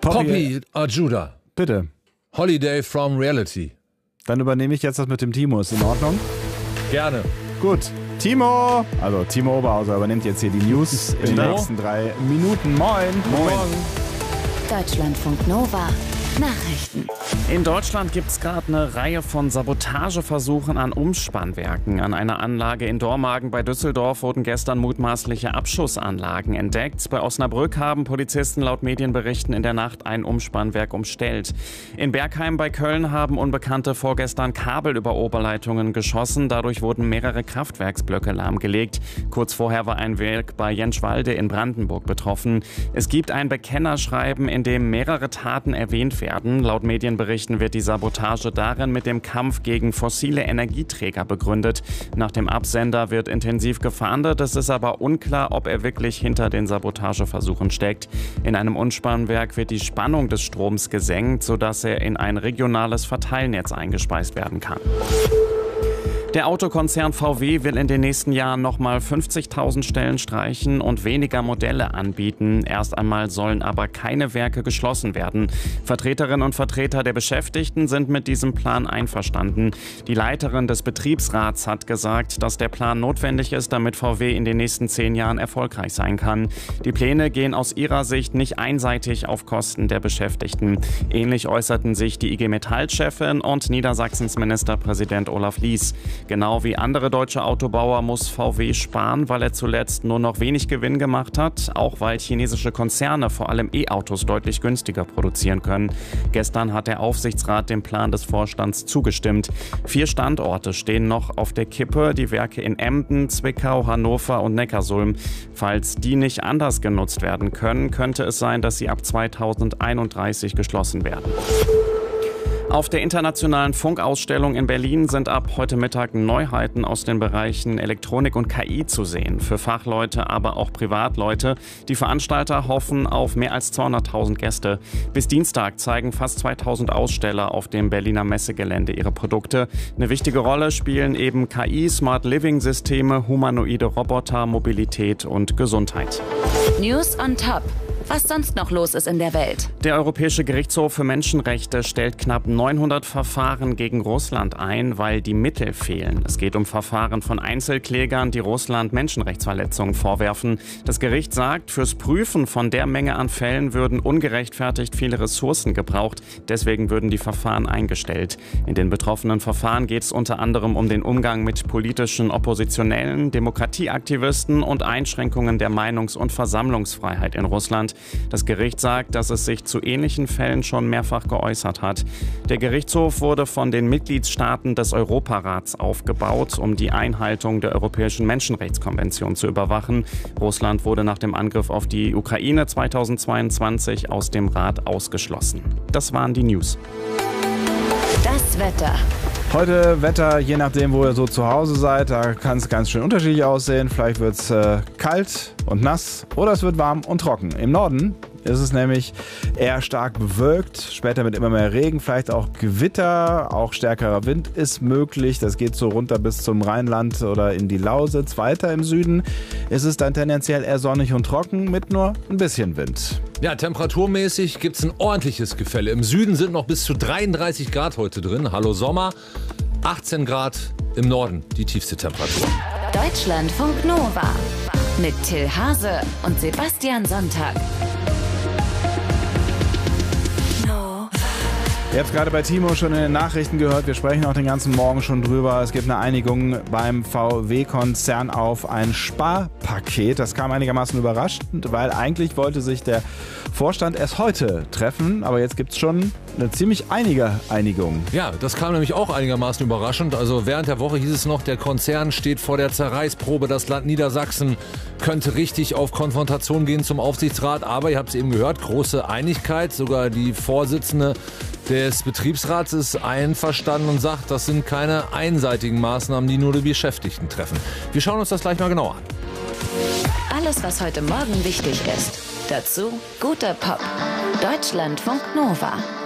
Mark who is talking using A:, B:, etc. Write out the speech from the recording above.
A: Poppy Ajuda.
B: Bitte.
A: Holiday from Reality.
B: Dann übernehme ich jetzt das mit dem Timo. Ist in Ordnung?
A: Gerne.
B: Gut. Timo Oberhauser übernimmt jetzt hier die News in den nächsten 3 Minuten. Moin.
A: Moin.
C: Deutschlandfunk Nova. Nachrichten.
D: In Deutschland gibt es gerade eine Reihe von Sabotageversuchen an Umspannwerken. An einer Anlage in Dormagen bei Düsseldorf wurden gestern mutmaßliche Abschussanlagen entdeckt. Bei Osnabrück haben Polizisten laut Medienberichten in der Nacht ein Umspannwerk umstellt. In Bergheim bei Köln haben Unbekannte vorgestern Kabel über Oberleitungen geschossen. Dadurch wurden mehrere Kraftwerksblöcke lahmgelegt. Kurz vorher war ein Werk bei Jenschwalde in Brandenburg betroffen. Es gibt ein Bekennerschreiben, in dem mehrere Taten erwähnt werden. Laut Medienberichten wird die Sabotage darin mit dem Kampf gegen fossile Energieträger begründet. Nach dem Absender wird intensiv gefahndet. Es ist aber unklar, ob er wirklich hinter den Sabotageversuchen steckt. In einem Umspannwerk wird die Spannung des Stroms gesenkt, sodass er in ein regionales Verteilnetz eingespeist werden kann. Der Autokonzern VW will in den nächsten Jahren nochmal 50.000 Stellen streichen und weniger Modelle anbieten. Erst einmal sollen aber keine Werke geschlossen werden. Vertreterinnen und Vertreter der Beschäftigten sind mit diesem Plan einverstanden. Die Leiterin des Betriebsrats hat gesagt, dass der Plan notwendig ist, damit VW in den nächsten 10 Jahren erfolgreich sein kann. Die Pläne gehen aus ihrer Sicht nicht einseitig auf Kosten der Beschäftigten. Ähnlich äußerten sich die IG Metall-Chefin und Niedersachsens Ministerpräsident Olaf Lies. Genau wie andere deutsche Autobauer muss VW sparen, weil er zuletzt nur noch wenig Gewinn gemacht hat, auch weil chinesische Konzerne vor allem E-Autos deutlich günstiger produzieren können. Gestern hat der Aufsichtsrat dem Plan des Vorstands zugestimmt. 4 Standorte stehen noch auf der Kippe, die Werke in Emden, Zwickau, Hannover und Neckarsulm. Falls die nicht anders genutzt werden können, könnte es sein, dass sie ab 2031 geschlossen werden. Auf der internationalen Funkausstellung in Berlin sind ab heute Mittag Neuheiten aus den Bereichen Elektronik und KI zu sehen. Für Fachleute, aber auch Privatleute. Die Veranstalter hoffen auf mehr als 200.000 Gäste. Bis Dienstag zeigen fast 2.000 Aussteller auf dem Berliner Messegelände ihre Produkte. Eine wichtige Rolle spielen eben KI, Smart Living Systeme, humanoide Roboter, Mobilität und Gesundheit.
C: News on Top. Was sonst noch los ist in der Welt.
D: Der Europäische Gerichtshof für Menschenrechte stellt knapp 900 Verfahren gegen Russland ein, weil die Mittel fehlen. Es geht um Verfahren von Einzelklägern, die Russland Menschenrechtsverletzungen vorwerfen. Das Gericht sagt, fürs Prüfen von der Menge an Fällen würden ungerechtfertigt viele Ressourcen gebraucht. Deswegen würden die Verfahren eingestellt. In den betroffenen Verfahren geht es unter anderem um den Umgang mit politischen Oppositionellen, Demokratieaktivisten und Einschränkungen der Meinungs- und Versammlungsfreiheit in Russland. Das Gericht sagt, dass es sich zu ähnlichen Fällen schon mehrfach geäußert hat. Der Gerichtshof wurde von den Mitgliedstaaten des Europarats aufgebaut, um die Einhaltung der Europäischen Menschenrechtskonvention zu überwachen. Russland wurde nach dem Angriff auf die Ukraine 2022 aus dem Rat ausgeschlossen. Das waren die News.
C: Das Wetter.
B: Heute Wetter, je nachdem, wo ihr so zu Hause seid, da kann es ganz schön unterschiedlich aussehen. Vielleicht wird es kalt und nass oder es wird warm und trocken. Im Norden ist es nämlich eher stark bewölkt, später mit immer mehr Regen, vielleicht auch Gewitter, auch stärkerer Wind ist möglich. Das geht so runter bis zum Rheinland oder in die Lausitz. Weiter im Süden ist es dann tendenziell eher sonnig und trocken mit nur ein bisschen Wind.
A: Ja, temperaturmäßig gibt es ein ordentliches Gefälle. Im Süden sind noch bis zu 33 Grad heute drin. Hallo Sommer. 18 Grad im Norden, die tiefste Temperatur.
C: Deutschlandfunk Nova. Mit Till Hase und Sebastian Sonntag.
B: Ihr habt es gerade bei Timo schon in den Nachrichten gehört, wir sprechen auch den ganzen Morgen schon drüber. Es gibt eine Einigung beim VW-Konzern auf ein Sparpaket. Das kam einigermaßen überraschend, weil eigentlich wollte sich der Vorstand erst heute treffen, aber jetzt gibt es schon eine ziemlich einige Einigung.
A: Ja, das kam nämlich auch einigermaßen überraschend. Also während der Woche hieß es noch, der Konzern steht vor der Zerreißprobe. Das Land Niedersachsen könnte richtig auf Konfrontation gehen zum Aufsichtsrat. Aber ihr habt es eben gehört, große Einigkeit. Sogar die Vorsitzende des Betriebsrats ist einverstanden und sagt, das sind keine einseitigen Maßnahmen, die nur die Beschäftigten treffen. Wir schauen uns das gleich mal genauer an.
C: Alles, was heute Morgen wichtig ist. Dazu guter Pop. Deutschlandfunk Nova.